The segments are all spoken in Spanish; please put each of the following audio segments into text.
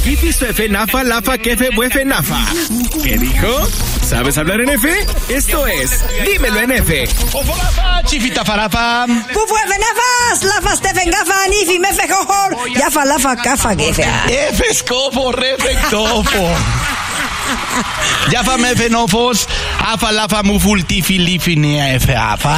Kifi, Suefe, Nafa, Lafa, Kefe, Buefe, Nafa. ¿Qué dijo? ¿Sabes hablar en F? Esto es Dímelo en F. Ofolafa, chifita farafa. Pufuefe, Nafas, Lafas, Tefen, Gafa, Nifi, Mefe, Jojor, Yafa, Lafa, Cafa, Gefe. F escofo, refectofo. Yafa, mefe, nofos. Afa, lafa, muful, tifi, lifi, nia, F, afa.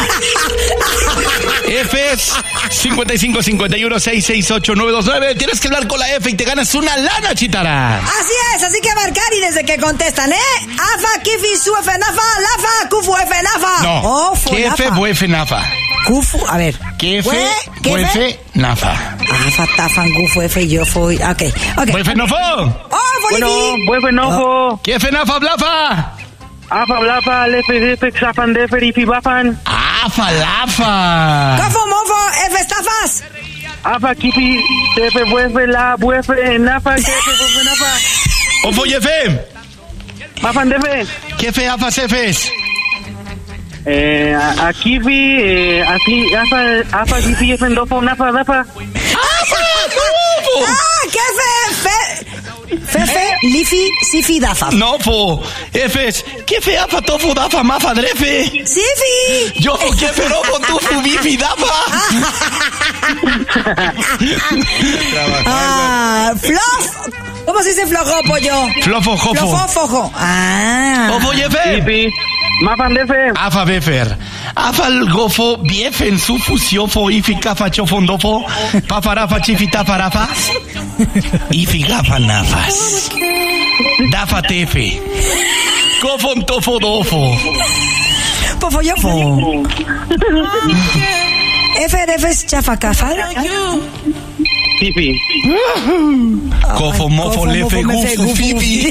Fs 55 51 668 929. Tienes que hablar con la F y te ganas una lana, Chitara. Así es, así que marcar y desde que contestan, Afa, Kifi, Suefe, Nafa, Lafa, Kufu, Efe, Nafa. No. Kefe, Nafa. buefe, nafa. Kufu, a ver. Kefe, buefe, nafa. Afa, Tafan, Kufu, Efe, yo fui. Ok. Buefe, nofo. Bueno, buefe, nofo. Kefe, nafa, blafa. Afa, blafa, lefe, lefe, xafan, defer, ifi, bafan. Afa, lafa. Kofo, mofo, Efe, estafas. Afa, kifi, tefe, buefe, la, buefe, nafa, kefe, buefe, nafa. Ofo, yefe. Bafan, defe. Kefe, afa, sefes. A kifi, así, afa, kifi, efen, dofo, nafa, dafa. Fefe, Lifi, Sifi, Dafa. Nofo. Efes. Kefe, afa, tofu, dafa, mafa, drefe. Sifi. Yofo, kefe, nofo, tufu, bifi, dafa. Flof. ¿Cómo se dice flojo, pollo? Flofo, jofo. Flofofojo. Ofo, yefe. Kifi, mafan, defe. Afa, befer. Afal, gofo, biefen, sufu, siofo, ifi, kafa, chofondofo. Pafarafa, chifita, farafas. Ifi, gafa, nafas. Dafa, tefe. Kofon, tofo, dofo. Pofoyofo. Efes, chafacafal. Kifi. Kofo, mofo, lefe, gufu, fifi.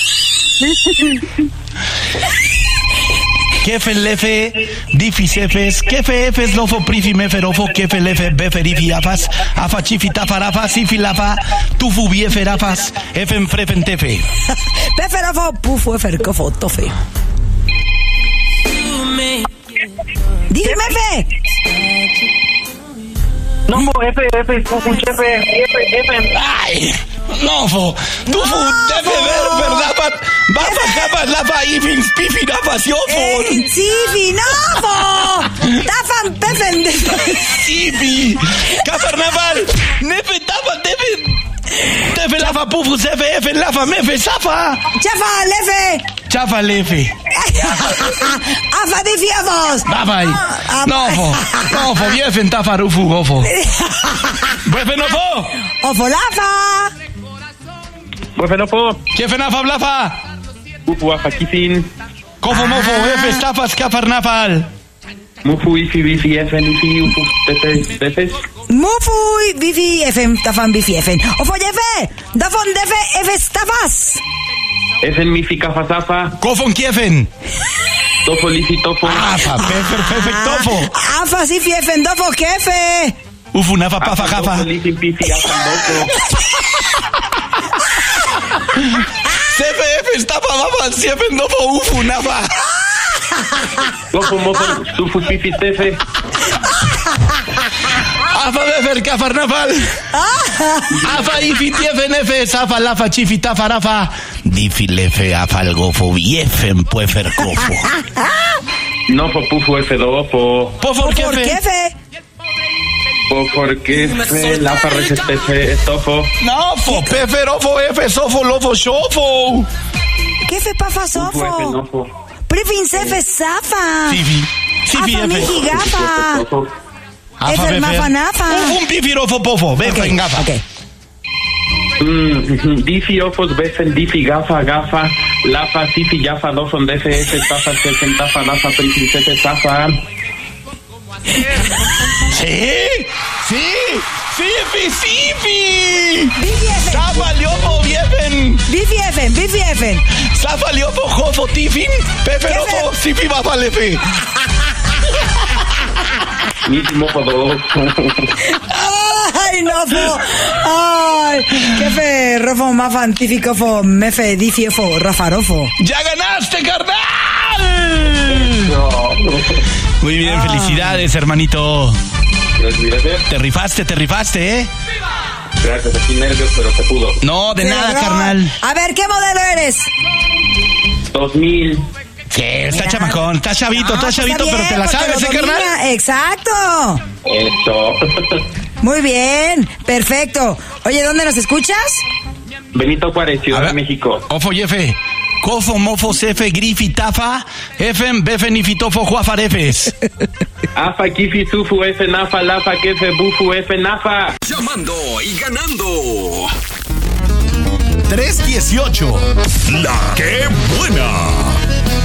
Kefe, lefe, difi, sefes. Kefe, efes, lofo, prifi, meferofo. Kefe, lefe, beferifi, afas. Afa, chifita, farafa, sifi, lafa. Tufu, bieferafas. Efen, frefen, tefe. Peferofo, pufu, efer, kofo, tofe. Dígame, Fe. No, F, kufu, chefe, F. Ay, nofo. Tufu, tefe, verdad, bafa, capas, lafa, ifin, pifi, nafas, yofo. Sifi, no. Tafan, pefen. Sifi, cafarnaval, nefe, tafa, tefe. Tefe, lafa, pufu, sefe, efe, lafa, mefe, safa. Chafa, lefe. Chafa, lefe. Afa, difiamos. Bafai. Nofo, biefen, tafa, rufu, gofo. Buefe, nofo. Ofolafa. Buefe, nofo. Kefe, nafa, blafa. Kufu, afa, kifin. Kofo, mofo, efe, stafas, cafarnafal. Mufu, ifi, bifi, efen, ifi, ufu, defes. Mufui, bifi, efen, tafan, bifi, efen. Ofoyefe. Dafon, defe, efe, stafas. Efen, mifi, kafa, zafa. Kofon, kiefen. Tofo, lifi, tofo. Afa, perfectofo. Afa, sifi, efen, dofo, kefe. Ufu, nafa, pafa, gafa. Tofo, lifi, pifi, afa, dofo. Sefe, efe, stafa, bafa, siefen, dofo, ufu, nafa. Tofo, mofo, sufu, pifi, tefe. Afa, befer, cafarnafal. Afa, ifi, tiefen, efe, safa, lafa, chifi, tafa, rafa. Difi, lefe, afa, el gofo, biefen, puefer, cofo. Nofo, pufu, efe, dofo. Pofor, ¿Por kefe. kefe? Porque fe, lafa, rechetefe, estofo. Nofo, peferofo, efe, sofo, lofo, shofo. Kefe, pafa, Pufu, efe, sofo. nofo. Prifin, sefe, safa. Sifi, Afa, efe. miji, gafa. Tofo. Afa, Efer, befer. mafa, nafa. Un pifirofo, pofo, befen, gafa. Ok. Difi, ofos, befen, difi, gafa, gafa. Lafa, sifi, yafa, dofon, defe, efe, tafa, sefen, tafa, lafa, prifin, sefe, zafa. Sí, Sifi. Bifi, efen. Safa, liopo, biefen. Bifi, efen, bifi, efen. Safa, liopo, jofo, tifin. Peferofo, sifi, bafa, lefe. Mifi, mofo, dofo. Ay, no, ay, kefe, rofo, mafan, tificofo, mefe, difiofo, rafarofo. ¡Ya ganaste, carnal! Muy bien, felicidades, hermanito. Gracias. Te rifaste, ¿eh? Gracias, aquí nervios, pero se pudo. No, de nada, Pero, carnal. A ver, ¿qué modelo eres? 2000. Sí, está chamacón, está chavito, No, está pues chavito, bien, pero te la porque sabes, lo carnal. domina. Exacto. Eso. Muy bien, perfecto. Oye, ¿dónde nos escuchas? Benito Juárez, A Ciudad ver, de México. Ofo Yefe. Cofo, mofo, cefe, grifi, tafa, efem, befe, nifitofo, juafarefes. Afa, kifi, sufu, efe, nafa, lafa, kefe, bufu, efe, nafa. Llamando y ganando. 318. La que buena.